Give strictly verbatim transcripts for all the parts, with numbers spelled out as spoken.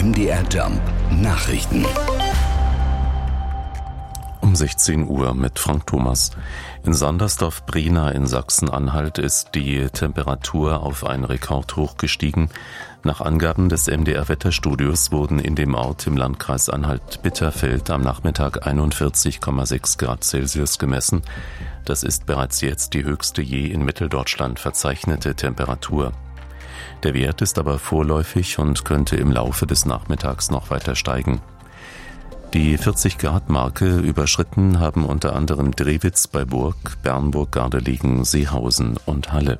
M D R Jump Nachrichten. Um sechzehn Uhr mit Frank Thomas. In Sandersdorf-Brena in Sachsen-Anhalt ist die Temperatur auf ein Rekordhoch gestiegen. Nach Angaben des M D R-Wetterstudios wurden in dem Ort im Landkreis Anhalt-Bitterfeld am Nachmittag einundvierzig Komma sechs Grad Celsius gemessen. Das ist bereits jetzt die höchste je in Mitteldeutschland verzeichnete Temperatur. Der Wert ist aber vorläufig und könnte im Laufe des Nachmittags noch weiter steigen. Die vierzig Grad Marke überschritten haben unter anderem Drewitz bei Burg, Bernburg, Gardelegen, Seehausen und Halle.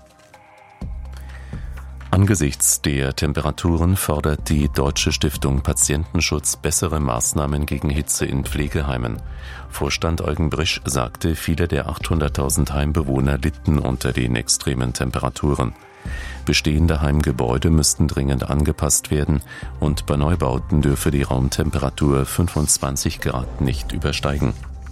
Angesichts der Temperaturen fordert die Deutsche Stiftung Patientenschutz bessere Maßnahmen gegen Hitze in Pflegeheimen. Vorstand Eugen Brisch sagte, viele der achthunderttausend Heimbewohner litten unter den extremen Temperaturen. Bestehende Heimgebäude müssten dringend angepasst werden und bei Neubauten dürfe die Raumtemperatur fünfundzwanzig Grad nicht übersteigen.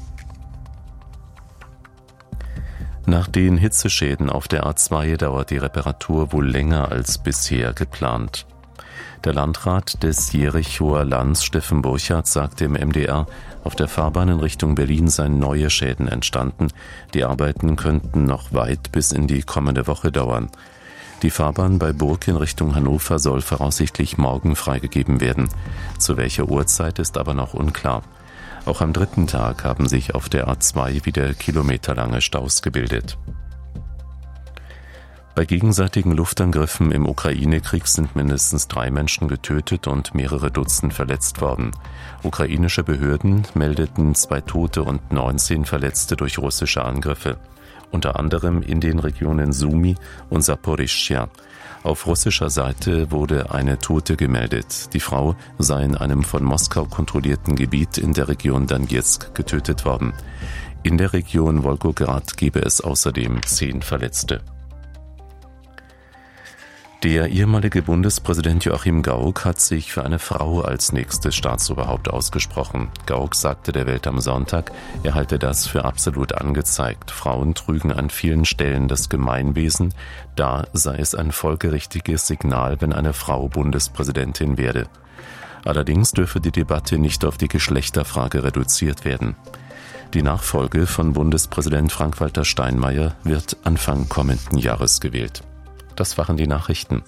Nach den Hitzeschäden auf der A zwei dauert die Reparatur wohl länger als bisher geplant. Der Landrat des Jerichoer Lands, Steffen Burchardt, sagte im M D R, auf der Fahrbahn in Richtung Berlin seien neue Schäden entstanden. Die Arbeiten könnten noch weit bis in die kommende Woche dauern. Die Fahrbahn bei Burg in Richtung Hannover soll voraussichtlich morgen freigegeben werden. Zu welcher Uhrzeit ist aber noch unklar. Auch am dritten Tag haben sich auf der A zwei wieder kilometerlange Staus gebildet. Bei gegenseitigen Luftangriffen im Ukraine-Krieg sind mindestens drei Menschen getötet und mehrere Dutzend verletzt worden. Ukrainische Behörden meldeten zwei Tote und neunzehn Verletzte durch russische Angriffe. Unter anderem in den Regionen Sumy und Saporischschja. Auf russischer Seite wurde eine Tote gemeldet. Die Frau sei in einem von Moskau kontrollierten Gebiet in der Region Donezk getötet worden. In der Region Wolgograd gebe es außerdem zehn Verletzte. Der ehemalige Bundespräsident Joachim Gauck hat sich für eine Frau als nächstes Staatsoberhaupt ausgesprochen. Gauck sagte der Welt am Sonntag, er halte das für absolut angezeigt. Frauen trügen an vielen Stellen das Gemeinwesen. Da sei es ein folgerichtiges Signal, wenn eine Frau Bundespräsidentin werde. Allerdings dürfe die Debatte nicht auf die Geschlechterfrage reduziert werden. Die Nachfolge von Bundespräsident Frank-Walter Steinmeier wird Anfang kommenden Jahres gewählt. Das waren die Nachrichten.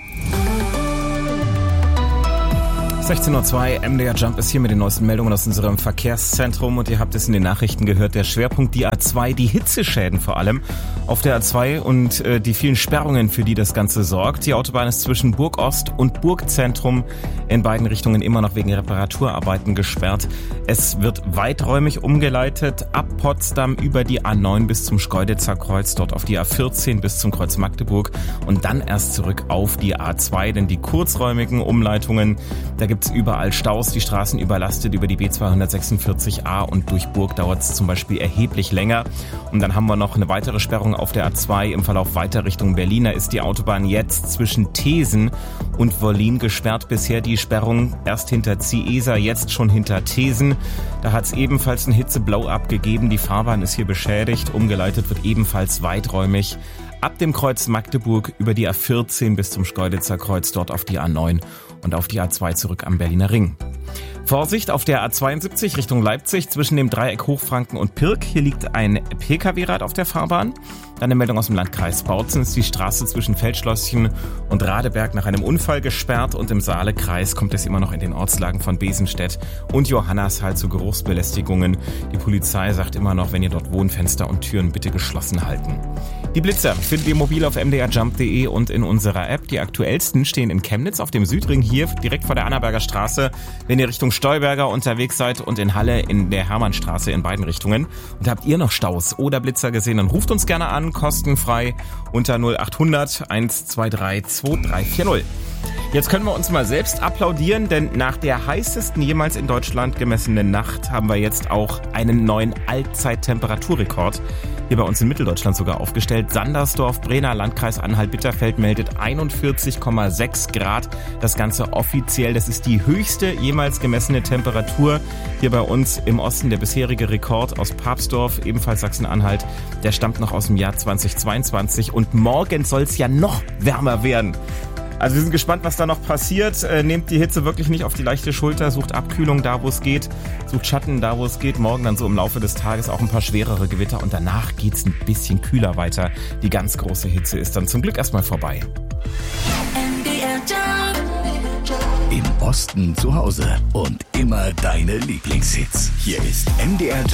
sechzehn Uhr zwei, M D R Jump ist hier mit den neuesten Meldungen aus unserem Verkehrszentrum und ihr habt es in den Nachrichten gehört, der Schwerpunkt die A zwei, die Hitzeschäden vor allem auf der A zwei und äh, die vielen Sperrungen, für die das Ganze sorgt. Die Autobahn ist zwischen Burg Ost und Burgzentrum in beiden Richtungen immer noch wegen Reparaturarbeiten gesperrt. Es wird weiträumig umgeleitet ab Potsdam über die A neun bis zum Schkeuditzer Kreuz, dort auf die A vierzehn bis zum Kreuz Magdeburg und dann erst zurück auf die A zwei, denn die kurzräumigen Umleitungen, da gibt es überall Staus, die Straßen überlastet über die B zweihundertsechsundvierzig A und durch Burg dauert es zum Beispiel erheblich länger. Und dann haben wir noch eine weitere Sperrung auf der A zwei im Verlauf weiter Richtung Berlin. Da ist die Autobahn jetzt zwischen Thesen und Wollin gesperrt. Bisher die Sperrung erst hinter Ziesa, jetzt schon hinter Thesen. Da hat es ebenfalls ein Hitze-Blow-up gegeben. Die Fahrbahn ist hier beschädigt. Umgeleitet wird ebenfalls weiträumig ab dem Kreuz Magdeburg über die A vierzehn bis zum Schkeuditzer Kreuz, dort auf die A neun und auf die A zwei zurück am Berliner Ring. Vorsicht auf der A zweiundsiebzig Richtung Leipzig zwischen dem Dreieck Hochfranken und Pirk. Hier liegt ein P K W-Rad auf der Fahrbahn. Dann eine Meldung aus dem Landkreis Bautzen ist die Straße zwischen Feldschlösschen und Radeberg nach einem Unfall gesperrt und im Saalekreis kommt es immer noch in den Ortslagen von Besenstedt und Johannashall zu Geruchsbelästigungen. Die Polizei sagt immer noch, wenn ihr dort wohnt, Fenster und Türen bitte geschlossen halten. Die Blitzer findet ihr mobil auf m d r jump punkt d e und in unserer App. Die aktuellsten stehen in Chemnitz auf dem Südring hier direkt vor der Annaberger Straße, wenn ihr Richtung Stolberger unterwegs seid, und in Halle in der Hermannstraße in beiden Richtungen. Und habt ihr noch Staus oder Blitzer gesehen, dann ruft uns gerne an, kostenfrei unter null acht hundert eins zwei drei zwei drei vier null. Jetzt können wir uns mal selbst applaudieren, denn nach der heißesten jemals in Deutschland gemessenen Nacht haben wir jetzt auch einen neuen Allzeit-Temperaturrekord hier bei uns in Mitteldeutschland sogar aufgestellt. Sandersdorf, Brena, Landkreis Anhalt-Bitterfeld meldet einundvierzig Komma sechs Grad. Das Ganze offiziell, das ist die höchste jemals gemessene Temperatur hier bei uns im Osten. Der bisherige Rekord aus Papsdorf, ebenfalls Sachsen-Anhalt, der stammt noch aus dem Jahr zweitausendzweiundzwanzig und morgen soll es ja noch wärmer werden. Also wir sind gespannt, was da noch passiert. Äh, nehmt die Hitze wirklich nicht auf die leichte Schulter, sucht Abkühlung da, wo es geht, sucht Schatten da, wo es geht. Morgen dann so im Laufe des Tages auch ein paar schwerere Gewitter und danach geht's ein bisschen kühler weiter. Die ganz große Hitze ist dann zum Glück erstmal vorbei. Im Osten zu Hause und immer deine Lieblingshits. Hier ist M D R Jump.